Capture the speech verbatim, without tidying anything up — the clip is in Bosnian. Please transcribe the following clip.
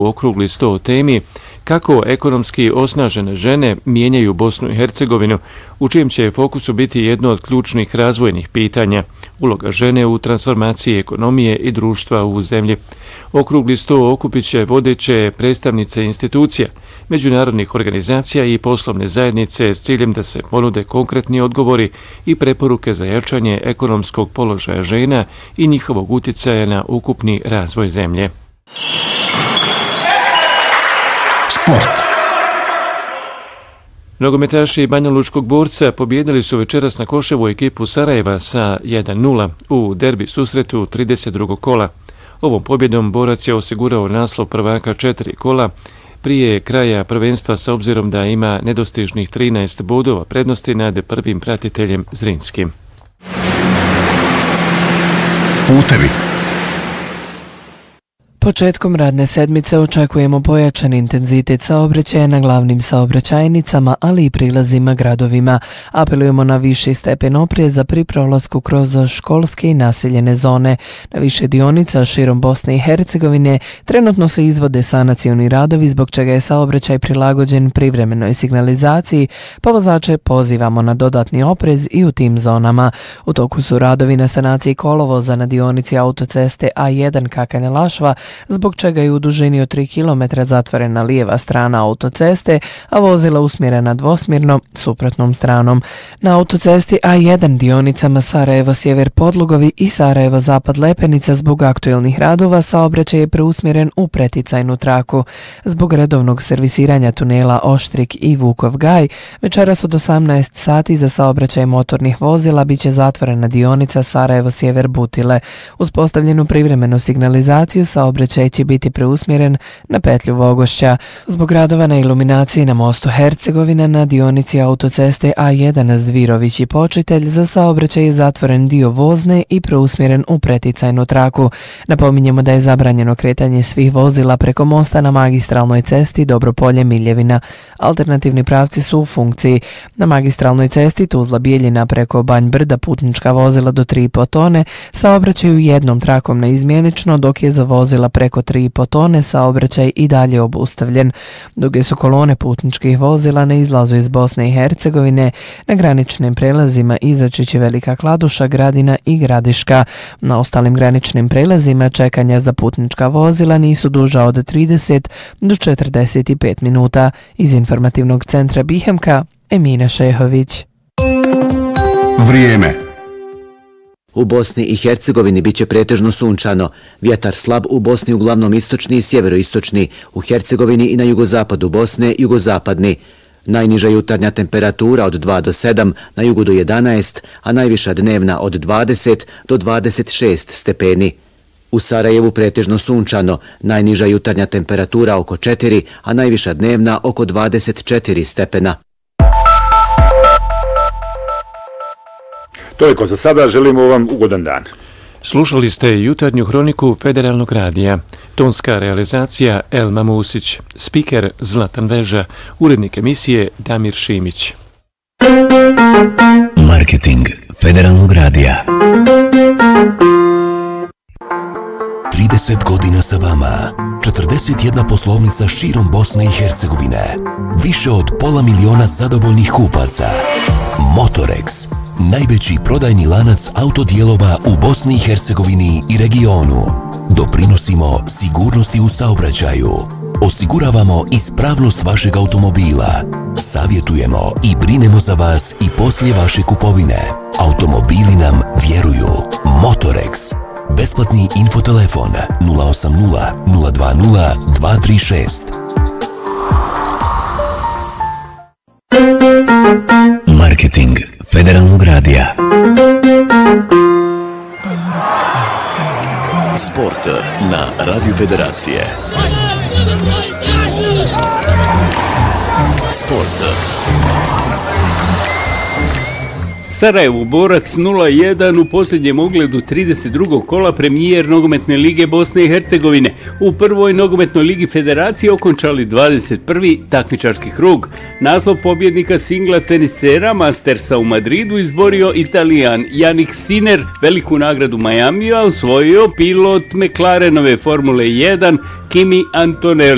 okrugli sto o temi kako ekonomski osnažene žene mijenjaju Bosnu i Hercegovinu, u čijem će fokusu biti jedno od ključnih razvojnih pitanja, uloga žene u transformaciji ekonomije i društva u zemlji. Okrugli sto okupit će vodeće predstavnice institucija, međunarodnih organizacija i poslovne zajednice s ciljem da se ponude konkretni odgovori i preporuke za jačanje ekonomskog položaja žena i njihovog utjecaja na ukupni razvoj zemlje. Sport. Nogometaši Banjalučkog Borca pobijedili su večeras na Koševu ekipu Sarajeva sa jedan nula u derbi susretu trideset drugog kola. Ovom pobjedom Borac je osigurao naslov prvaka četiri kola prije kraja prvenstva s obzirom da ima nedostižnih trinaest bodova prednosti nad prvim pratiteljem Zrinskim. Putevi. Početkom radne sedmice očekujemo pojačan intenzitet saobraćaja na glavnim saobraćajnicama, ali i prilazima gradovima. Apelujemo na viši stepen opreza pri prolasku kroz školske i naseljene zone. Na više dionica širom Bosne i Hercegovine trenutno se izvode sanacioni radovi, zbog čega je saobraćaj prilagođen privremenoj signalizaciji, pa vozače pozivamo na dodatni oprez i u tim zonama. U toku su radovi na sanaciji kolovoza na dionici autoceste A jedan Kakanja-Lašva, zbog čega je u dužini od tri kilometra zatvorena lijeva strana autoceste, a vozila usmjerena dvosmjerno suprotnom stranom. Na autocesti A jedan dionicama Sarajevo-Sjever Podlugovi i Sarajevo-Zapad Lepenica zbog aktuelnih radova saobraćaj je preusmjeren u preticajnu traku. Zbog redovnog servisiranja tunela Oštrik i Vukov Gaj, večeras od osamnaest sati za saobraćaj motornih vozila biće zatvorena dionica Sarajevo-Sjever Butile. Uz postavljenu privremenu signalizaciju saobraćaj će biti preusmjeren na petlju Vogošća. Zbog radova na iluminaciji na mostu Hercegovina na dionici autoceste A jedan Zvirović i Počitelj za saobraćaj je zatvoren dio vozne i preusmjeren u preticajnu traku. Napominjemo da je zabranjeno kretanje svih vozila preko mosta na magistralnoj cesti Dobropolje-Miljevina. Alternativni pravci su u funkciji. Na magistralnoj cesti Tuzla-Bijeljina preko Banj Brda putnička vozila do tri i po tone saobraćaju jednom trakom neizmjenično, dok je za vozila preko tri i po tone saobraćaj i dalje obustavljen. Duge su kolone putničkih vozila na izlazu iz Bosne i Hercegovine na graničnim prelazima Izačić, Velika Kladuša, Gradina i Gradiška. Na ostalim graničnim prelazima čekanja za putnička vozila nisu duža od trideset do četrdeset pet minuta. Iz informativnog centra Bihemka, Emina Šehović. Vrijeme. U Bosni i Hercegovini biće pretežno sunčano, vjetar slab u Bosni uglavnom istočni i sjeveroistočni, u Hercegovini i na jugozapadu Bosne jugozapadni. Najniža jutarnja temperatura od dva do sedam, na jugu do jedanaest, a najviša dnevna od dvadeset do dvadeset šest stepeni. U Sarajevu pretežno sunčano, najniža jutarnja temperatura oko četiri, a najviša dnevna oko dvadeset četiri stepena. Toliko za sada, želimo vam ugodan dan. Slušali ste jutarnju hroniku Federalnog radija. Tonska realizacija Elma Musić, spiker Zlatan Veža, urednik emisije Damir Šimić. Marketing Federalnog radija. trideset godina sa vama. četrdeset jedna poslovnica širom Bosne i Hercegovine. Više od pola miliona zadovoljnih kupaca. Motorex, najveći prodajni lanac autodijelova u Bosni i Hercegovini i regionu. Doprinosimo sigurnosti u saobraćaju. Osiguravamo ispravnost vašeg automobila. Savjetujemo i brinemo za vas i poslije vaše kupovine. Automobili nam vjeruju. Motorex. Besplatni infotelefon nula osam nula nula dva nula dva tri šest. Marketing Federalnog radija. Sport na Radio Federacije. Sport. Sarajevo Borac nula jedan u posljednjem ogledu trideset drugog kola premijer nogometne lige Bosne i Hercegovine. U prvoj nogometnoj ligi federacije okončali dvadeset prvi takmičarski krug. Naslov pobjednika singla tenisera Mastersa u Madridu izborio Italijan Jannik Sinner. Veliku nagradu Majamija osvojio pilot McLarenove Formule jedan Kimi Antonelli.